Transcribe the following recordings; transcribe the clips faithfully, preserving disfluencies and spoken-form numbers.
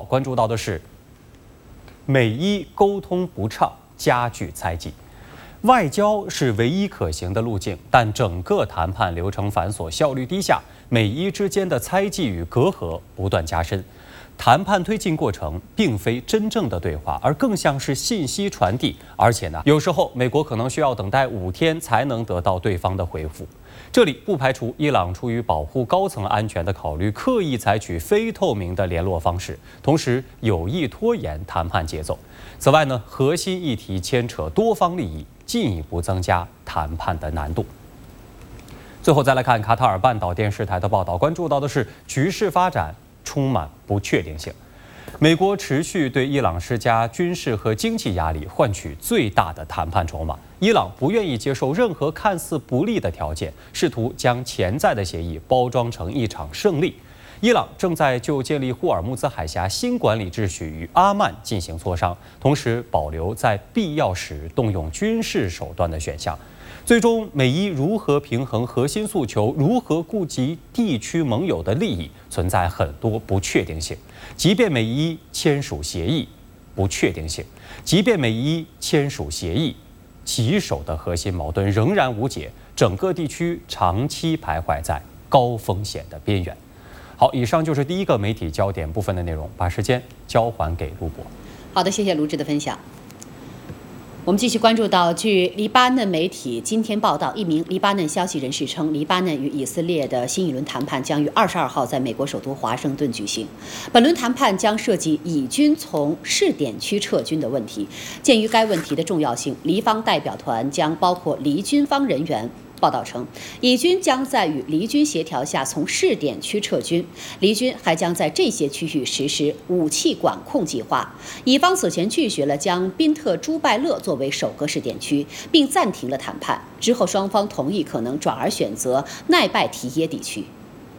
关注到的是，美伊沟通不畅，加剧猜忌。外交是唯一可行的路径，但整个谈判流程繁琐，效率低下，美伊之间的猜忌与隔阂不断加深。谈判推进过程并非真正的对话，而更像是信息传递，而且呢，有时候美国可能需要等待五天才能得到对方的回复。这里不排除伊朗出于保护高层安全的考虑，刻意采取非透明的联络方式，同时有意拖延谈判节奏。此外呢，核心议题牵扯多方利益，进一步增加谈判的难度。最后再来看卡塔尔半岛电视台的报道，关注到的是局势发展充满不确定性。美国持续对伊朗施加军事和经济压力，换取最大的谈判筹码。伊朗不愿意接受任何看似不利的条件，试图将潜在的协议包装成一场胜利。伊朗正在就建立霍尔木兹海峡新管理秩序与阿曼进行磋商，同时保留在必要时动用军事手段的选项。最终，美伊如何平衡核心诉求，如何顾及地区盟友的利益，存在很多不确定性。即便美伊签署协议，不确定性；即便美伊签署协议，棘手的核心矛盾仍然无解，整个地区长期徘徊在高风险的边缘。好，以上就是第一个媒体焦点部分的内容，把时间交还给陆博。 好的，谢谢卢志的分享。我们继续关注到，据黎巴嫩媒体今天报道，一名黎巴嫩消息人士称，黎巴嫩与以色列的新一轮谈判将于二十二号在美国首都华盛顿举行。本轮谈判将涉及以军从试点区撤军的问题。鉴于该问题的重要性，黎方代表团将包括黎军方人员。报道称，以军将在与黎军协调下从试点区撤军，黎军还将在这些区域实施武器管控计划。以方此前拒绝了将宾特朱拜勒作为首个试点区，并暂停了谈判。之后，双方同意可能转而选择奈拜提耶地区。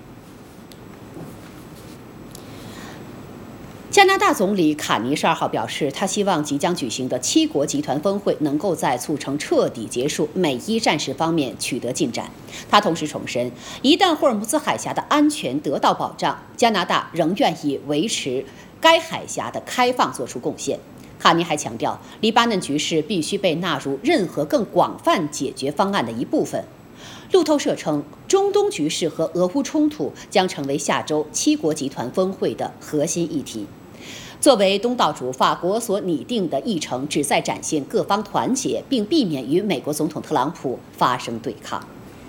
加拿大总理卡尼十二号表示，他希望即将举行的七国集团峰会能够在促成彻底结束美伊战事方面取得进展。他同时重申，一旦霍尔木兹海峡的安全得到保障，加拿大仍愿意维持该海峡的开放做出贡献。卡尼还强调，黎巴嫩局势必须被纳入任何更广泛解决方案的一部分。路透社称，中东局势和俄乌冲突将成为下周七国集团峰会的核心议题。作为东道主，法国所拟定的议程旨在展现各方团结，并避免与美国总统特朗普发生对抗。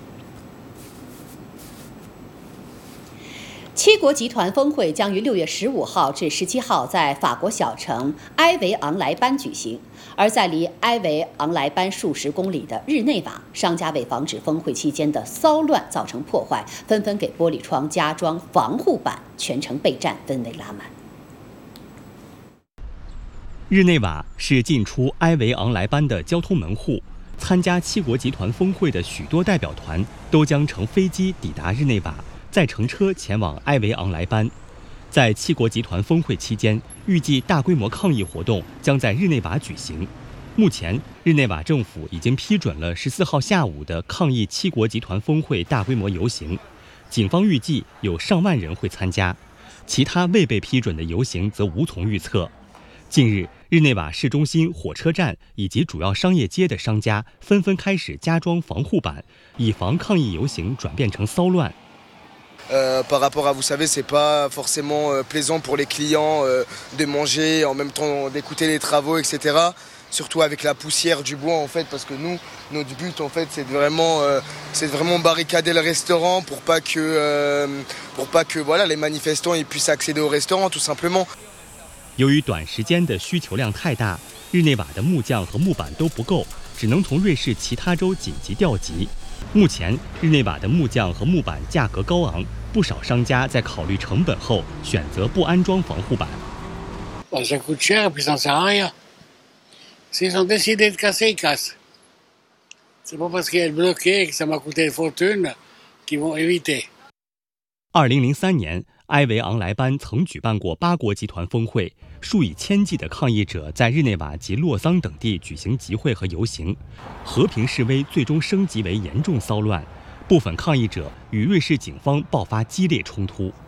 七国集团峰会将于六月十五号至十七号在法国小城埃维昂莱班举行。而在离埃维昂莱班数十公里的日内瓦，商家为防止峰会期间的骚乱造成破坏，纷纷给玻璃窗加装防护板，全程备战，氛围拉满。 日内瓦是进出埃维昂莱班的交通门户，参加七国集团峰会的许多代表团都将乘飞机抵达日内瓦，再乘车前往埃维昂莱班。在七国集团峰会期间，预计大规模抗议活动将在日内瓦举行。目前，日内瓦政府已经批准了十四号下午的抗议七国集团峰会大规模游行，警方预计有上万人会参加，其他未被批准的游行则无从预测。近日，日内瓦市中心、火车站以及主要商业街的商家纷纷开始加装防护板，以防抗议游行转变成骚乱。 Euh, par rapport à, vous savez, c'est pas forcément euh, plaisant pour les clients euh, de manger en même temps d'écouter les travaux, et cetera. Surtout avec la poussière du bois en fait, parce que nous, notre but en fait, c'est de vraiment, euh, c'est de vraiment barricader le restaurant pour pas que, euh, pour pas que voilà, les manifestants ils puissent accéder au restaurant, tout simplement. 由于短时间的需求量太大，日内瓦的木匠和木板都不够，只能从瑞士其他州紧急调集。目前，日内瓦的木匠和木板价格高昂，不少商家在考虑成本后选择不安装防护板。 Ça coûte cher et puis ça ne sert à rien. S'ils ont décidé de casser, ils cassent. C'est pas parce qu'il est bloqué que ça m'a coûté une fortune qu'ils vont éviter. 二零零三年，埃维昂莱班曾举办过八国集团峰会，数以千计的抗议者在日内瓦及洛桑等地举行集会和游行，和平示威最终升级为严重骚乱，部分抗议者与瑞士警方爆发激烈冲突。